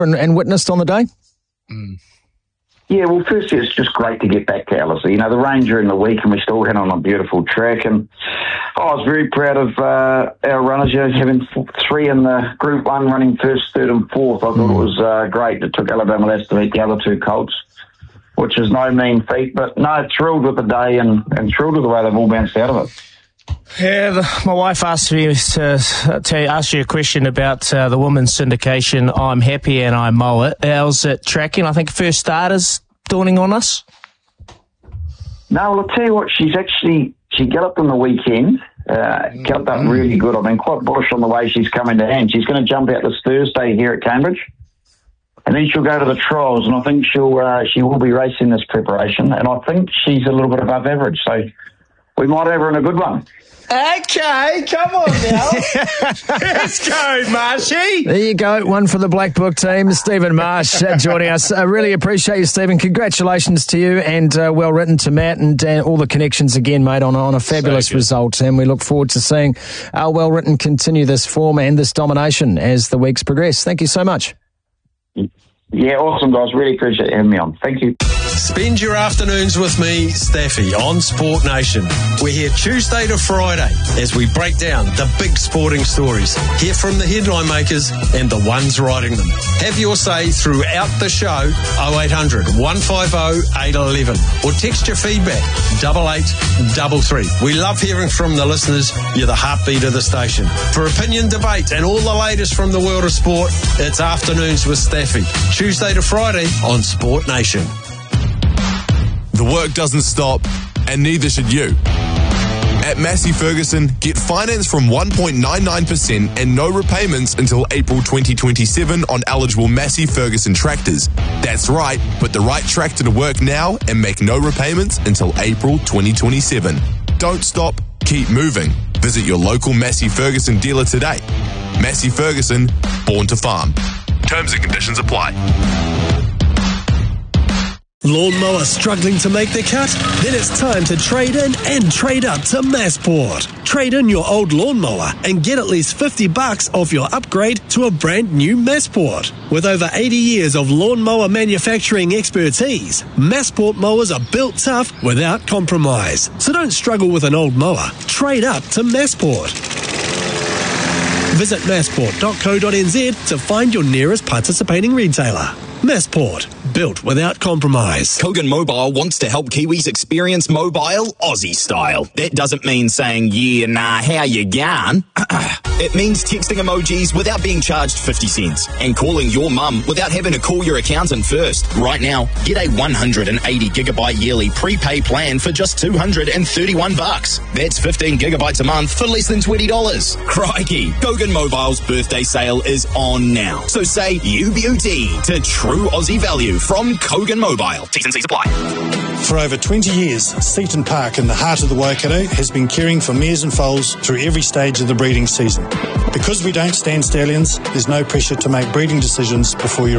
and witnessed on the day? Yeah, well, firstly, it's just great to get back to Alice. You know, the rain during the week, and we still hit on a beautiful track. And I was very proud of our runners, having 3 in the Group 1 running first, third and fourth. I thought it was great. It took Alabama Lads to beat the other 2 colts, which is no mean feat. But no, thrilled with the day and thrilled with the way they've all bounced out of it. Yeah, my wife asked me to ask you a question about the women's syndication. I'm happy and I mow it. How's it tracking? I think first starters dawning on us. No, well, I'll tell you what, she galloped on the weekend, galloped up really good. I've been quite bullish on the way she's coming to hand. She's going to jump out this Thursday here at Cambridge, and then she'll go to the trials, and I think she will be racing this preparation, and I think she's a little bit above average, so we might have her in a good one. Okay, come on now. Let's go, Marshy. There you go, one for the Black Book team. Stephen Marsh joining us. I really appreciate you, Stephen. Congratulations to you, and well written to Matt, and all the connections again, mate, on a fabulous result. And we look forward to seeing our well written continue this form and this domination as the weeks progress. Thank you so much. Yeah, awesome, guys. Really appreciate you having me on. Thank you. Spend your afternoons with me, Staffy, on Sport Nation. We're here Tuesday to Friday as we break down the big sporting stories, hear from the headline makers and the ones writing them. Have your say throughout the show, 0800 150 811, or text your feedback, 8833. We love hearing from the listeners. You're the heartbeat of the station. For opinion, debate and all the latest from the world of sport, it's Afternoons with Staffy, Tuesday to Friday on Sport Nation. The work doesn't stop, and neither should you. At Massey Ferguson, get finance from 1.99% and no repayments until April 2027 on eligible Massey Ferguson tractors. That's right, put the right tractor to work now and make no repayments until April 2027. Don't stop, keep moving. Visit your local Massey Ferguson dealer today. Massey Ferguson, born to farm. Terms and conditions apply. Lawnmower struggling to make the cut? Then it's time to trade in and trade up to Massport. Trade in your old lawnmower and get at least $50 off your upgrade to a brand new Massport. With over 80 years of lawnmower manufacturing expertise, Massport mowers are built tough without compromise. So don't struggle with an old mower. Trade up to Massport. Visit massport.co.nz to find your nearest participating retailer. Massport, built without compromise. Kogan Mobile wants to help Kiwis experience mobile Aussie style. That doesn't mean saying, yeah, nah, how you going? It means texting emojis without being charged 50 cents and calling your mum without having to call your accountant first. Right now, get a 180 gigabyte yearly prepay plan for just $231. That's 15 gigabytes a month for less than $20. Crikey, Kogan Mobile's birthday sale is on now. So say UBUT to true Aussie value from Kogan Mobile. T's and C's apply. For over 20 years, Seaton Park in the heart of the Waikato has been caring for mares and foals through every stage of the breeding season. Because we don't stand stallions, there's no pressure to make breeding decisions before you're